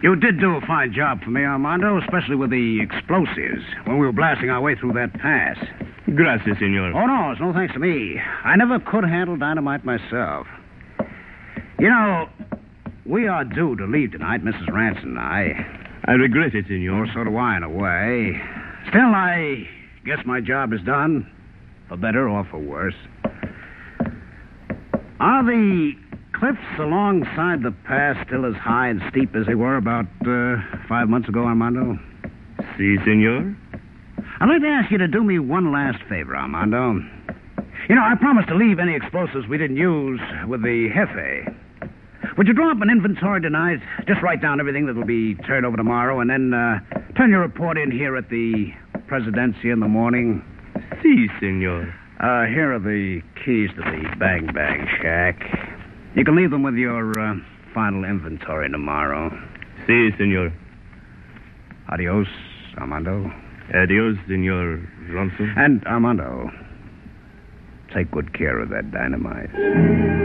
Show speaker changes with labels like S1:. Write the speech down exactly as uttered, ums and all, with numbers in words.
S1: You did do a fine job for me, Armando, especially with the explosives when we were blasting our way through that pass.
S2: Gracias, senor.
S1: Oh, no, it's no thanks to me. I never could handle dynamite myself. You know, we are due to leave tonight, Missus Ranson and I.
S2: I regret it, senor.
S1: Oh, so do I, in a way. Still, I guess my job is done, for better or for worse. Are the cliffs alongside the pass still as high and steep as they were about uh, five months ago, Armando?
S2: Si, senor.
S1: I'd like to ask you to do me one last favor, Armando. You know, I promised to leave any explosives we didn't use with the Jefe. Would you draw up an inventory tonight? Just write down everything that'll be turned over tomorrow, and then uh, turn your report in here at the Presidencia in the morning.
S2: Si, senor.
S1: Uh, here are the keys to the Bang Bang Shack. You can leave them with your uh, final inventory tomorrow.
S2: Si, senor.
S1: Adios, Armando.
S2: Adios, senor Ronson.
S1: And, Armando, take good care of that dynamite.